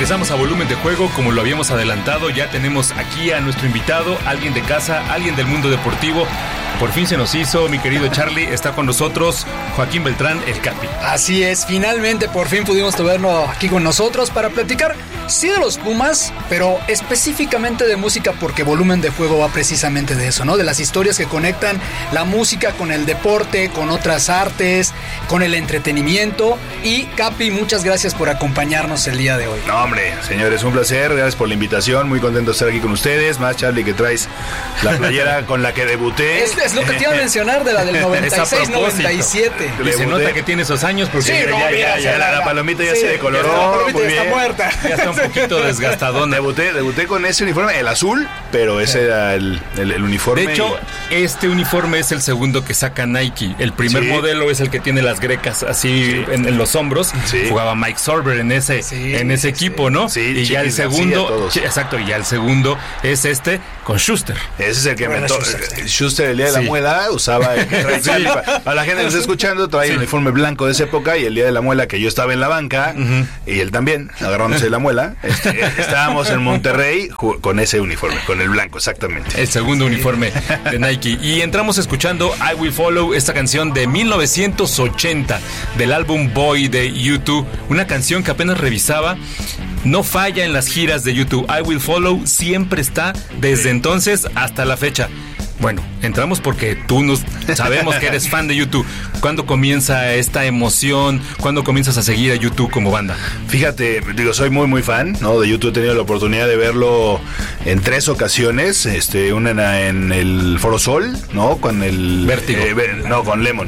Regresamos a Volumen de Juego, como lo habíamos adelantado. Ya tenemos aquí a nuestro invitado, alguien de casa, alguien del mundo deportivo. Por fin se nos hizo, mi querido Charlie. Está con nosotros Joaquín Beltrán, el Capi. Así es, finalmente por fin pudimos tenerlo aquí con nosotros para platicar, sí, de los Pumas, pero específicamente de música, porque Volumen de Juego va precisamente de eso, ¿no? De las historias que conectan la música con el deporte, con otras artes, con el entretenimiento. Y Capi, muchas gracias por acompañarnos el día de hoy. No, hombre, señores, un placer, gracias por la invitación, muy contento de estar aquí con ustedes. Más, Charlie, que traes la playera con la que debuté. Es lo que te iba a mencionar, de la del 96-97. Y se nota que tiene esos años porque sí, la palomita ya se decoloró. La palomita muy ya está bien. muerta. ya está un poquito desgastadona. Debuté con ese uniforme, el azul, pero ese era el uniforme. De hecho, este uniforme es el segundo que saca Nike. El primer modelo es el que tiene las grecas así en los hombros. Sí. Jugaba Mike Sorber en ese equipo, ¿no? Sí, y ya el segundo, exacto, y ya el segundo es este con Schuster. Ese es el que inventó. Schuster, el día de la Sí. muela, usaba para la gente que nos está escuchando, trae un uniforme blanco de esa época, y el día de la muela, que yo estaba en la banca, y él también, agarrándose la muela, estábamos en Monterrey con ese uniforme, con el blanco, exactamente. El segundo uniforme de Nike. Y entramos escuchando I Will Follow, esta canción de 1980 del álbum Boy de U2, una canción que apenas revisaba. No falla en las giras de U2. I Will Follow siempre está desde entonces hasta la fecha. Bueno, entramos porque tú sabemos que eres fan de U2. ¿Cuándo comienza esta emoción? ¿Cuándo comienzas a seguir a U2 como banda? Fíjate, soy muy muy fan, ¿no? De U2. He tenido la oportunidad de verlo en 3 ocasiones. Una en el Foro Sol, ¿no? Con el Vértigo. Con Lemon.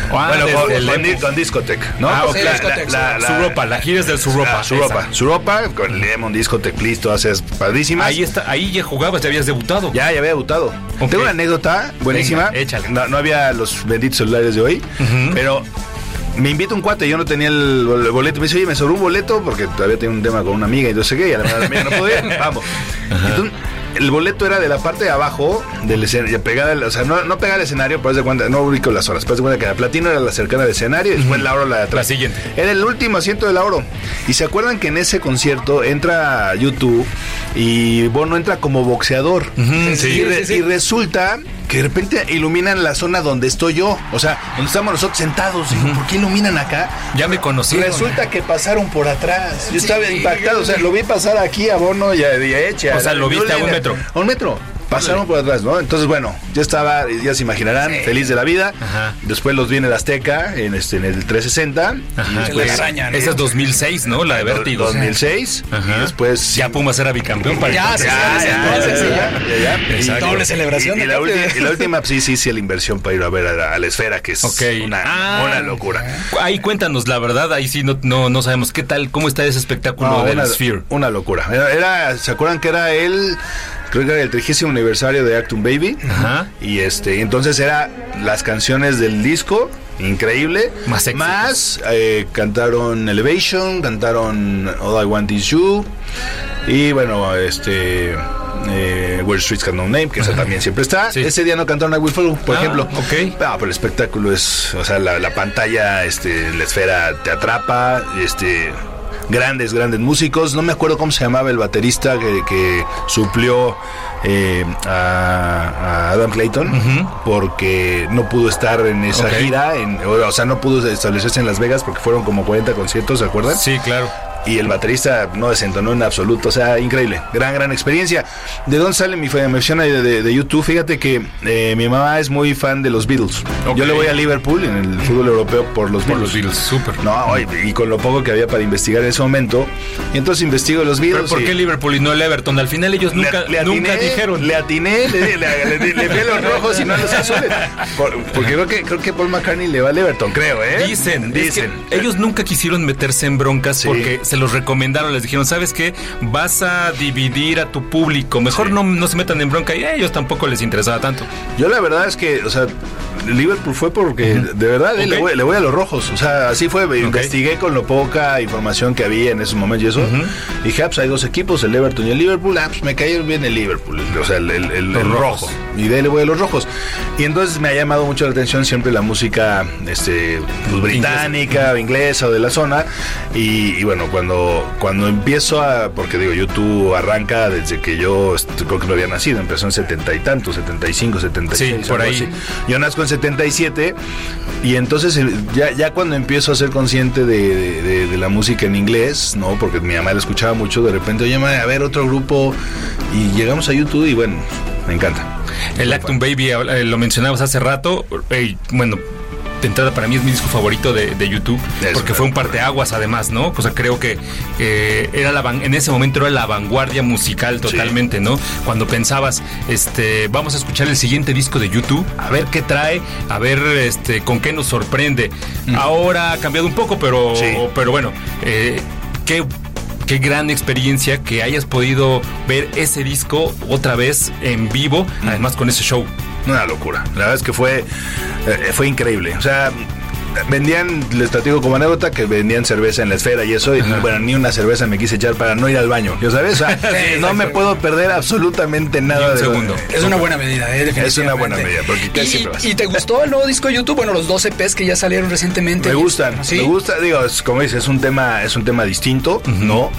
Con Discotech, ¿no? La gira es del Suropa. Suropa, con Lemon, Discotech, listo, todas esas padrísimas. Ahí ya jugabas, ya habías debutado. Ya había debutado. Okay. Tengo una anécdota buenísima. Venga, échale. No había los benditos celulares de hoy, pero me invita un cuate, yo no tenía el boleto. Me dice, oye, me sobró un boleto porque todavía tenía un tema con una amiga y no sé qué, y además la amiga no podía. Vamos. Entonces, el boleto era de la parte de abajo del escenario, pegada, o sea, no pegada al escenario, pero haz de cuenta, no ubico las horas, pero haz de cuenta que la Platino era la cercana al escenario y después la Oro la de atrás. La siguiente. Era el último asiento de la Oro. Y se acuerdan que en ese concierto entra U2 y Bono entra como boxeador. Y resulta que de repente iluminan la zona donde estoy yo, o sea, donde estamos nosotros sentados. Digo, ¿por qué iluminan acá? Ya me conocieron. Resulta que pasaron por atrás. Yo estaba impactado, o sea, lo vi pasar aquí a Bono y a Eche. O sea, lo viste a un metro. A un metro. Pasaron por atrás, ¿no? Entonces, bueno, yo estaba, ya se imaginarán, feliz de la vida. Ajá. Después los vi en el Azteca, en el 360. Ajá. Y después, Esa es 2006, ¿no? La de Vértigo. 2006. Ajá. Y después... Ya Pumas era bicampeón. Ya. Y doble celebración. Y la última, sí, la inversión para ir a ver a la Esfera, que es una locura. Ahí cuéntanos, la verdad, ahí sí no sabemos qué tal, cómo está ese espectáculo del Sphere. Una locura. ¿Se acuerdan que era creo que era el 30º aniversario de Actum Baby? Ajá. Y entonces era las canciones del disco, increíble. Más cantaron Elevation, cantaron All I Want Is You. Y bueno, Where Streets Have No Name, que esa también siempre está. Sí. Ese día no cantaron I Will Follow, por ejemplo. Okay. Pero el espectáculo es, o sea, la pantalla, la esfera te atrapa, grandes músicos. No me acuerdo cómo se llamaba el baterista que suplió a Adam Clayton, porque no pudo estar en esa gira, o sea, no pudo establecerse en Las Vegas porque fueron como 40 conciertos, ¿se acuerdan? Sí, claro. Y el baterista no desentonó en absoluto, o sea, increíble, gran experiencia. ¿De dónde sale mi afición de YouTube? Fíjate que mi mamá es muy fan de los Beatles. Yo le voy a Liverpool en el fútbol europeo por los Beatles. Súper. No, y con lo poco que había para investigar en ese momento, y entonces investigo los Beatles. ¿Pero por qué Liverpool y no el Everton? Al final ellos nunca dijeron. Le atiné, le vi a los rojos y no a los azules. Porque creo que Paul McCartney le va al Everton, creo, ¿eh? Dicen. Ellos nunca quisieron meterse en broncas porque se los recomendaron, les dijeron, ¿sabes qué? Vas a dividir a tu público, mejor no se metan en bronca, y a ellos tampoco les interesaba tanto. Yo la verdad es que, o sea, Liverpool fue porque de verdad le voy a los rojos, o sea, así fue. Investigué con lo poca información que había en esos momentos y eso. Dije, pues hay 2 equipos, el Everton y el Liverpool. Pues me cayó bien el Liverpool, o sea, el rojo. y de ahí le voy a los rojos. Y entonces me ha llamado mucho la atención siempre la música pues, británica, inglesa o de la zona. Y bueno, cuando empiezo porque digo, YouTube arranca desde que yo creo que no había nacido, empezó en 70 y tantos, 75, 76. Sí, por ahí. Así. Yo nazco en 77 y entonces ya cuando empiezo a ser consciente de la música en inglés, ¿no? Porque mi mamá la escuchaba mucho, de repente, oye, a ver otro grupo y llegamos a YouTube y bueno, me encanta. El Actum Baby, lo mencionabas hace rato, bueno, de entrada para mí es mi disco favorito de YouTube, porque fue un parteaguas además, ¿no? O sea, creo que en ese momento era la vanguardia musical totalmente, sí, ¿no? Cuando pensabas, vamos a escuchar el siguiente disco de YouTube, a ver qué trae, a ver con qué nos sorprende. Ahora ha cambiado un poco, pero bueno, qué gran experiencia que hayas podido ver ese disco otra vez en vivo, además con ese show. Una locura. La verdad es que fue increíble. O sea, vendían, les platico como anécdota, que vendían cerveza en la Esfera y eso, y bueno, ni una cerveza me quise echar para no ir al baño, ¿ya sabes? O sea, no me puedo perder absolutamente nada de segundo. Es una buena medida, definitivamente. Es una buena medida, porque siempre vas. ¿Y te gustó el nuevo disco de YouTube? Bueno, los 2 EPs que ya salieron recientemente. Me gustan, ¿sí? Me gusta, digo, como dices, es un tema distinto, ¿no?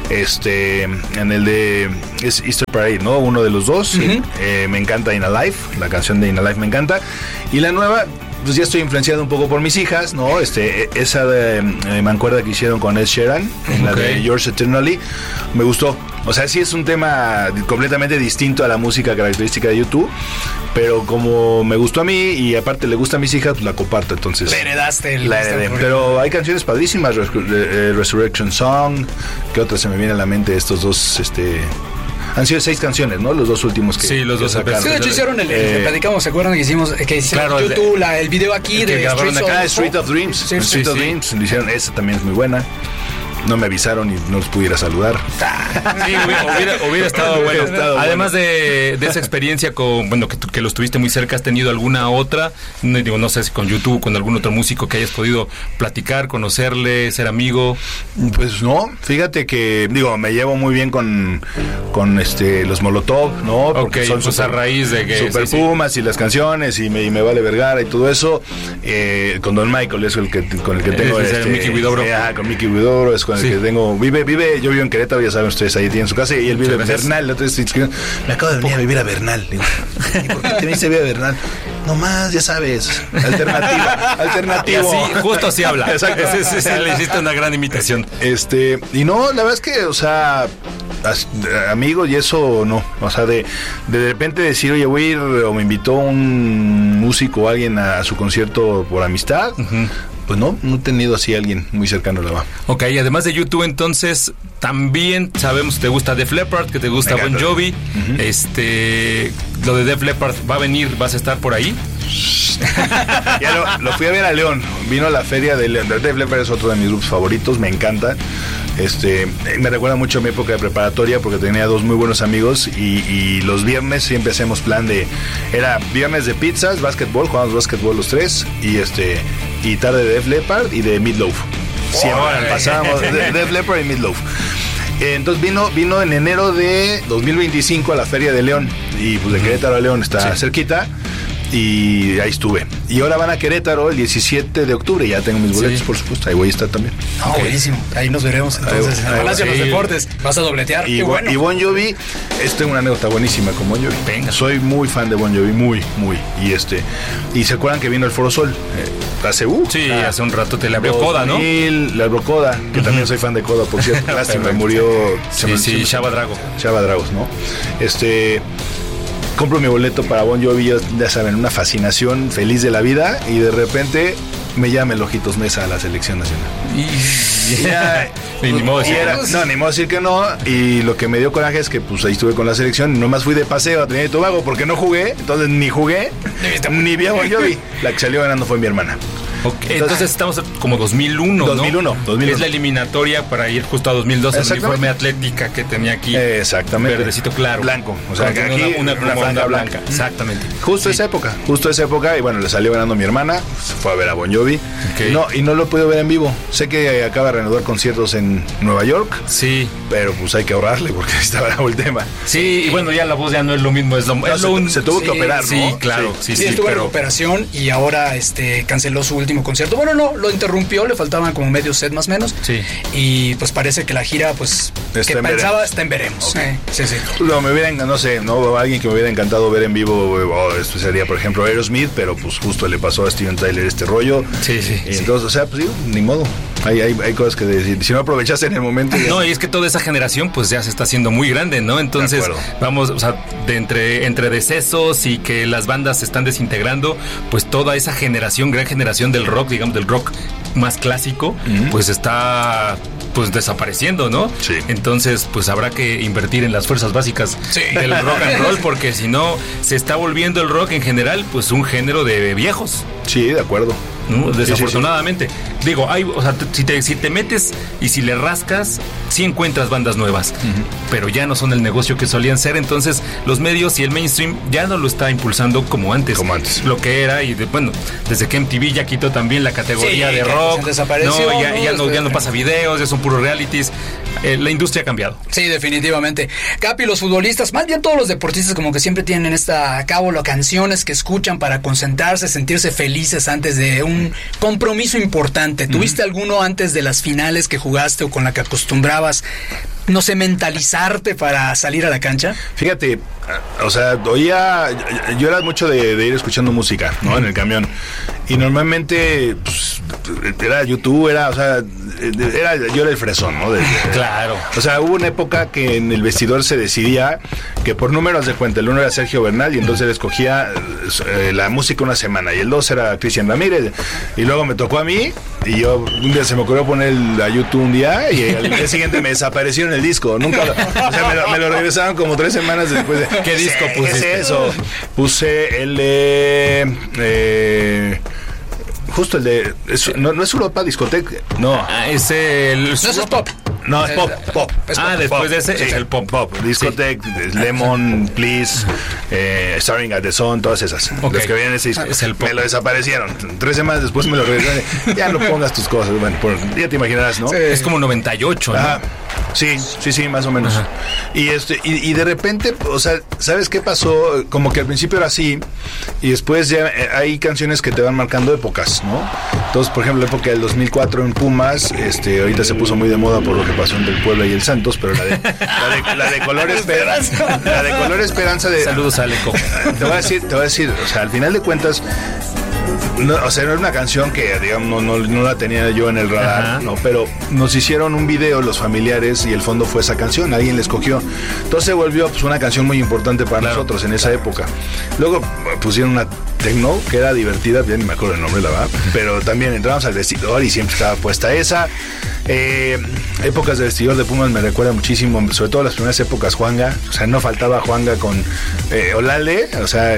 En el de Easter Parade, ¿no? Uno de los dos, me encanta In Alive, la canción de In Alive me encanta, y la nueva, pues ya estoy influenciado un poco por mis hijas, ¿no? Esa de mancuerda que hicieron con Ed Sheeran, en la de Yours Eternally, me gustó. O sea, sí es un tema completamente distinto a la música característica de YouTube, pero como me gustó a mí y aparte le gusta a mis hijas, pues la comparto, entonces... La heredaste. La heredé, pero hay canciones padrísimas, Resurrection Song, que otra se me viene a la mente, estos dos, han sido 6 canciones, ¿no? Los 2 últimos que... Sí, los 2 sacaron. Sí, de hecho hicieron platicamos, ¿se acuerdan que hicimos claro, YouTube, el video aquí de Street of Dreams? Sí, Street of Dreams, lo hicieron, esa también es muy buena. No me avisaron y no los pudiera saludar. Sí, hubiera estado bueno. Además de esa experiencia que los tuviste muy cerca, ¿has tenido alguna otra? No sé si con YouTube, con algún otro músico que hayas podido platicar, conocerle, ser amigo. Pues no, fíjate que me llevo muy bien con los Molotov, ¿no? Porque son pues a raíz de que Super Pumas y las canciones y me vale Vergara y todo eso. Con Don Michael es con el que tengo Mickey Widobro. Con Mickey Widobro es con el que tengo, yo vivo en Querétaro, ya saben ustedes, ahí tienen su casa y él vive en Bernal. Me acabo de venir a vivir a Bernal. Digo, ¿y por qué te viniste a vivir a Bernal? No más, ya sabes, alternativo. Sí, justo así habla. Exacto. Le hiciste una gran imitación. Y no, la verdad es que, o sea, amigos y eso no, o sea, de repente decir, oye, voy a ir, o me invitó un músico o alguien a su concierto por amistad. Pues no he tenido así a alguien muy cercano a la va. Ok, además de YouTube, entonces, también sabemos que te gusta Def Leppard, que te gusta Bon Jovi. Lo de Def Leppard va a venir, vas a estar por ahí. Ya lo fui a ver a León. Vino a la feria de León. Def Leppard es otro de mis grupos favoritos, me encanta. Me recuerda mucho a mi época de preparatoria porque tenía 2 muy buenos amigos y los viernes siempre hacemos plan era viernes de pizzas, básquetbol, jugábamos básquetbol los 3 y tarde de Def Leppard y de Meatloaf. Siempre pasábamos de Def Leppard y Meatloaf. Entonces vino en enero de 2025 a la feria de León y pues de Querétaro a León está cerquita. Y ahí estuve. Y ahora van a Querétaro el 17 de octubre. Ya tengo mis boletos, por supuesto. Ahí voy a estar también. Buenísimo. Ahí nos veremos entonces en el Palacio de los Deportes. Vas a dobletear. Y Bon Jovi, tengo una anécdota buenísima con Bon Jovi. Venga. Soy muy fan de Bon Jovi, muy. Y se acuerdan que vino el Foro Sol. Hace hace un rato te le abrió Coda, ¿no? Le abrió Coda, que también soy fan de Coda, por cierto. Lástima, murió. Chava Dragos, ¿no? Compro mi boleto para Bon Jovi, ya saben, una fascinación, feliz de la vida, y de repente me llama el Ojitos Mesa a la selección nacional. Ni modo decir que no, y lo que me dio coraje es que pues ahí estuve con la selección, nomás fui de paseo a Trinidad y Tobago porque no jugué, entonces ni jugué, ni vi a Bon Jovi. La que salió ganando fue mi hermana. Okay. Entonces estamos como 2001, 2001, ¿no? 2001. Es la eliminatoria para ir justo a 2012, el uniforme Atlética que tenía aquí. Exactamente. Verdecito claro. Blanco. O sea, que aquí una franja blanca. Exactamente. Justo esa época, y bueno, le salió ganando mi hermana, fue a ver a Bon Jovi. Okay. Y no lo puedo ver en vivo. Sé que acaba de reanudar conciertos en Nueva York. Sí. Pero pues hay que ahorrarle porque estaba el tema. Sí, y bueno, ya la voz ya no es lo mismo. Se tuvo que operar, ¿no? Sí, claro. Sí, estuvo en recuperación y ahora canceló su último concierto. Bueno, no, lo interrumpió, le faltaban como medio set más o menos. Sí. Y pues parece que la gira, pues, está en veremos. Okay. Sí. No, alguien que me hubiera encantado ver en vivo, esto sería, por ejemplo, Aerosmith, pero pues justo le pasó a Steven Tyler este rollo. Sí. Y entonces, o sea, pues ni modo. Hay cosas que decir. Si no aprovechaste en el momento. No, y es que toda esa generación, pues ya se está haciendo muy grande, ¿no? Entonces, vamos, o sea, entre decesos y que las bandas se están desintegrando, pues toda esa gran generación del rock, digamos, del rock más clásico, pues está desapareciendo, ¿no? Sí. Entonces, pues habrá que invertir en las fuerzas básicas del rock and roll, porque si no, se está volviendo el rock en general, pues un género de viejos. Sí, de acuerdo. ¿No? Desafortunadamente. Sí. Digo, o sea, si te metes y si le rascas, sí encuentras bandas nuevas, pero ya no son el negocio que solían ser. Entonces, los medios y el mainstream ya no lo está impulsando como antes. Lo que era, y desde que MTV ya quitó también la categoría de rock. Ya no pasa videos, ya son puros realities. La industria ha cambiado. Sí, definitivamente. Capi, los futbolistas, más bien todos los deportistas, como que siempre tienen canciones que escuchan para concentrarse, sentirse felices antes de un compromiso importante. ¿Tuviste alguno antes de las finales que jugaste o con la que acostumbrabas, no sé, mentalizarte para salir a la cancha? Fíjate, o sea, yo era mucho de ir escuchando música, ¿no? En el camión. Y normalmente, pues, era YouTube, yo era el fresón, ¿no? Claro. O sea, hubo una época que en el vestidor se decidía que por números de cuenta, el 1 era Sergio Bernal y entonces él escogía la música una semana y el 2 era Cristian Ramírez y luego me tocó a mí y yo un día se me ocurrió poner a YouTube un día y al día siguiente me desaparecieron el disco. Nunca, o sea, me lo regresaron como 3 semanas después de... ¿Qué disco pusiste? ¿Qué es eso? Puse el de... justo el de... no es Europa Discoteca, no. Es el... No, eso es pop. No, es pop. Después de ese es el pop. Discoteca, Lemon, Please, Starring at the Sun, todas esas. Okay. Los que veían ese disco. Es el pop. Me lo desaparecieron. 3 semanas después me lo regresaron. Ya no pongas tus cosas. Bueno, ya te imaginarás, ¿no? Sí. Es como 98, ¿no? Sí, más o menos. Y de repente, o sea, ¿sabes qué pasó? Como que al principio era así y después ya hay canciones que te van marcando épocas, ¿no? Entonces, por ejemplo, la época del 2004 en Pumas, ahorita se puso muy de moda por lo que pasó entre el Puebla y el Santos, pero la de Color Esperanza, la de Color Esperanza de... Saludos a Aleco. Te voy a decir, o sea, al final de cuentas, no es una canción que, digamos, no la tenía yo en el radar, ¿no? Pero nos hicieron un video los familiares y el fondo fue esa canción, alguien la escogió. Entonces se volvió pues una canción muy importante para nosotros en esa época. Luego pusieron una techno que era divertida, ya ni me acuerdo el nombre, la verdad, pero también entramos al vestidor y siempre estaba puesta esa. Épocas de vestidor de Pumas me recuerda muchísimo, sobre todo las primeras épocas Juanga, o sea, no faltaba Juanga con Olalde, o sea,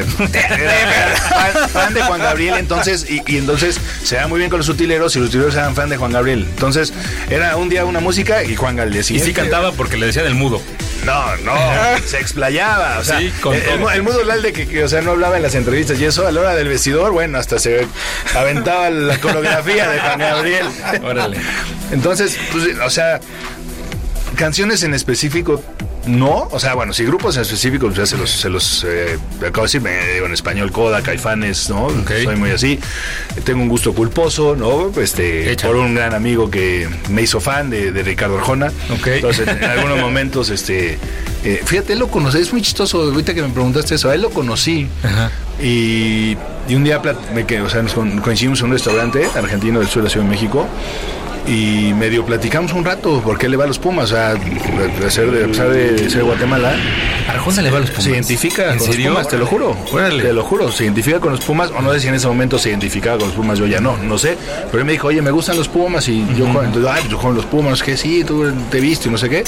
era fan de Juan Gabriel, entonces, y entonces se da muy bien con los utileros y los utileros eran fan de Juan Gabriel, entonces era un día una música y Juanga le decía. Y sí cantaba porque le decían el mudo. No, se explayaba, o sea, sí, el mudo Olalde que o sea, no hablaba en las entrevistas y eso, a la hora del vestidor, bueno, hasta se aventaba la coreografía de Juan Gabriel. Órale. Entonces, pues, o sea, canciones en específico, no, o sea, bueno, si grupos en específico, ya se los acabo de decir, me digo en español, Coda, Caifanes, ¿no? Okay. Soy muy así. Tengo un gusto culposo, ¿no? Por un gran amigo que me hizo fan de Ricardo Arjona. Okay. Entonces, en algunos momentos, fíjate, él lo conocí, es muy chistoso, ahorita que me preguntaste eso, a él lo conocí. Ajá. Y un día nos coincidimos en un restaurante argentino del sur de la Ciudad de México. Y medio platicamos un rato porque él le va a los Pumas, o sea, de ser de Guatemala. Arjona le va a los Pumas. Se identifica con los Pumas, te lo juro. Órale. Te lo juro, se identifica con los Pumas, o no sé si en ese momento se identificaba con los Pumas, yo ya no sé. Pero él me dijo, oye, me gustan los Pumas y yo juego en los Pumas, que sí, tú te viste y no sé qué.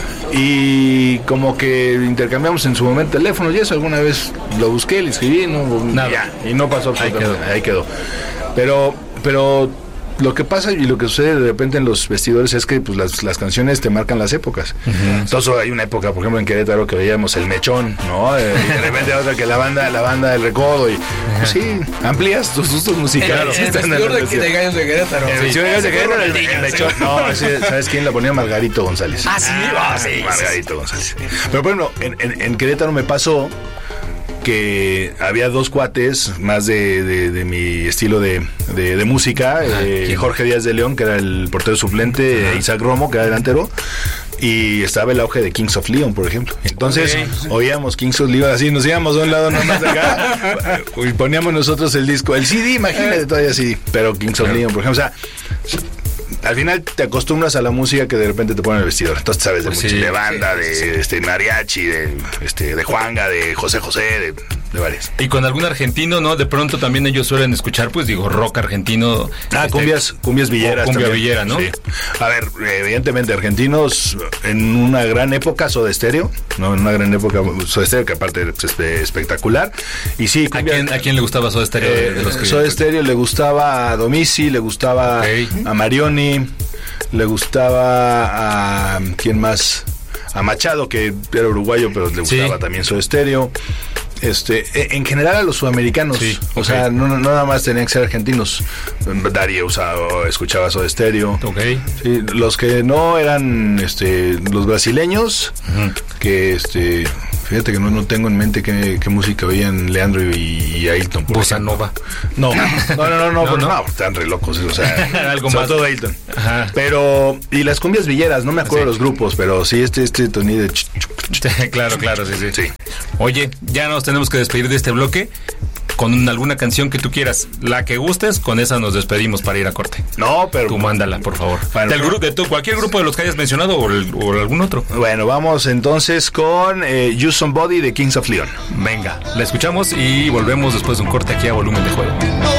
Y como que intercambiamos en su momento teléfonos y eso, alguna vez lo busqué, le escribí, nada. Ya, y no pasó absolutamente. Ahí quedó. Pero pero lo que pasa y lo que sucede de repente en los vestidores es que pues las canciones te marcan las épocas. Entonces hay una época, por ejemplo en Querétaro, que veíamos el Mechón, ¿no? Y de repente otra que la banda del Recodo y pues, sí, amplías tus gustos musicales. El vestidor de Gallos de Querétaro. El vestidor de Gallos de Querétaro, el Mechón. No, ese, ¿sabes quién la ponía? Margarito González. Ah, sí, sí. Margarito González. Pero bueno, en Querétaro me pasó que había dos cuates más de mi estilo de música, Jorge Díaz de León, que era el portero suplente, Isaac Romo, que era delantero, y estaba el auge de Kings of Leon, por ejemplo. Entonces oíamos Kings of Leon así, nos íbamos de un lado nomás de acá y poníamos nosotros el disco, el CD, imagínate todavía CD, pero Kings of Leon, por ejemplo, o sea, al final te acostumbras a la música que de repente te ponen el vestidor. Entonces sabes de, de banda, de mariachi, de Juanga, de José José, de varias. Y con algún argentino, ¿no? De pronto también ellos suelen escuchar, pues digo, rock argentino. Cumbias villeras. Cumbia villera, ¿no? Sí. A ver, evidentemente argentinos en una gran época, Soda Stereo, ¿no? En una gran época Soda Stereo, que aparte es espectacular. Y sí, ¿A quién le gustaba Soda Stereo? Soda Stereo le gustaba a Domici, le gustaba a Marioni, le gustaba a ¿quién más? A Machado, que era uruguayo, pero le gustaba también Soda Stereo. En general a los sudamericanos, o sea, no nada más tenían que ser argentinos. Darío escuchaba Soda Stereo. Sí, los que no eran los brasileños, que fíjate que no tengo en mente qué música oían Leandro y Ailton. Bossa Nova. No, están re locos, o sea, algo sobre más. todo Ailton. Ajá. Pero, y las cumbias villeras, no me acuerdo los grupos, pero sí Tony de claro, sí. Oye, ya nos tenemos que despedir de este bloque con alguna canción que tú quieras, la que gustes, con esa nos despedimos para ir a corte. No, pero tú mándala, por favor. Bueno, Cualquier grupo de los que hayas mencionado o algún otro. Bueno, vamos entonces con You Somebody de Kings of Leon. Venga, la escuchamos y volvemos después de un corte aquí a Volumen de Juego.